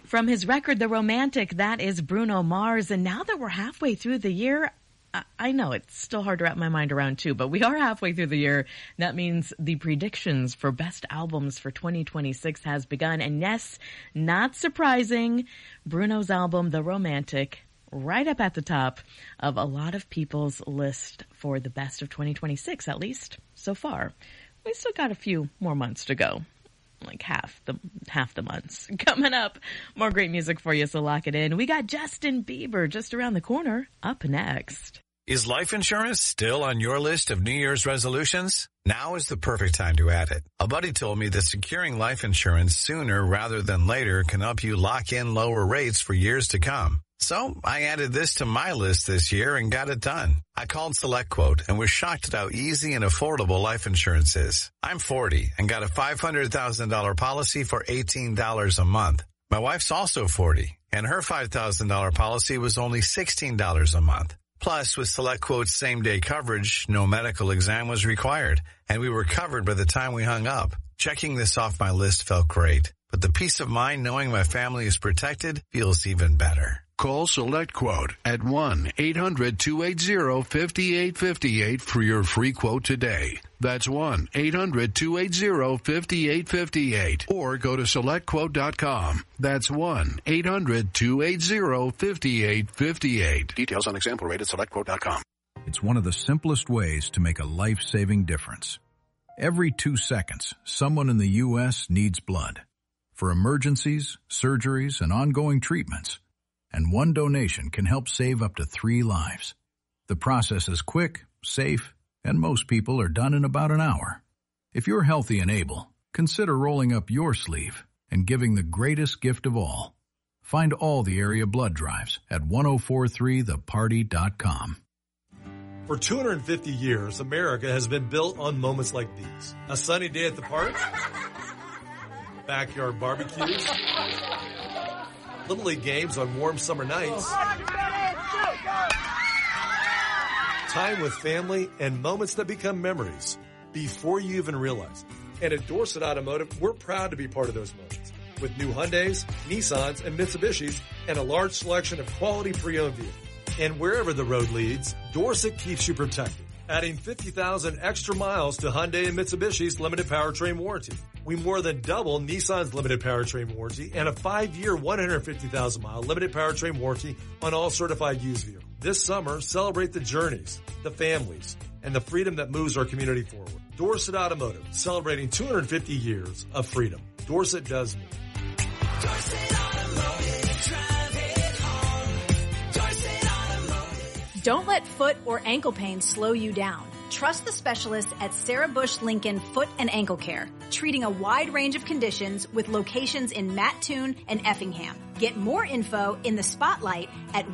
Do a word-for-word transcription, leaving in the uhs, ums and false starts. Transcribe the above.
From his record, The Romantic, that is Bruno Mars. And now that we're halfway through the year, I know it's still hard to wrap my mind around too, but we are halfway through the year. That means the predictions for best albums for twenty twenty-six has begun. And yes, not surprising, Bruno's album, The Romantic, right up at the top of a lot of people's list for the best of twenty twenty-six, at least so far. We still got a few more months to go. Like half the half the months. Coming up, more great music for you, so lock it in. We got Justin Bieber just around the corner, up next. Is life insurance still on your list of New Year's resolutions? Now is the perfect time to add it. A buddy told me that securing life insurance sooner rather than later can help you lock in lower rates for years to come. So I added this to my list this year and got it done. I called SelectQuote and was shocked at how easy and affordable life insurance is. I'm forty and got a five hundred thousand dollars policy for eighteen dollars a month. My wife's also forty and her five thousand dollars policy was only sixteen dollars a month. Plus, with SelectQuote's same-day coverage, no medical exam was required, and we were covered by the time we hung up. Checking this off my list felt great, but the peace of mind knowing my family is protected feels even better. Call SelectQuote at one eight hundred two eight zero five eight five eight for your free quote today. That's one eight hundred two eight zero five eight five eight. Or go to select quote dot com. That's one eight hundred two eight zero five eight five eight. Details on example rate at select quote dot com. It's one of the simplest ways to make a life-saving difference. Every two seconds, someone in the U S needs blood. For emergencies, surgeries, and ongoing treatments. And one donation can help save up to three lives. The process is quick, safe, and most people are done in about an hour. If you're healthy and able, consider rolling up your sleeve and giving the greatest gift of all. Find all the area blood drives at ten forty-three the party dot com. For two hundred fifty years, America has been built on moments like these. A sunny day at the park, backyard barbecues, Little League games on warm summer nights, time with family, and moments that become memories before you even realize it. And at Dorset Automotive, we're proud to be part of those moments. With new Hyundais, Nissans, and Mitsubishis, and a large selection of quality pre-owned vehicles. And wherever the road leads, Dorset keeps you protected. Adding fifty thousand extra miles to Hyundai and Mitsubishi's limited powertrain warranty. We more than double Nissan's limited powertrain warranty and a five-year, one hundred fifty thousand mile limited powertrain warranty on all certified used vehicles. This summer, celebrate the journeys, the families, and the freedom that moves our community forward. Dorset Automotive, celebrating two hundred fifty years of freedom. Dorset does me. Dorset Automotive, drive it home. Dorset Automotive. Don't let foot or ankle pain slow you down. Trust the specialists at Sarah Bush Lincoln Foot and Ankle Care, treating a wide range of conditions with locations in Mattoon and Effingham. Get more info in the spotlight at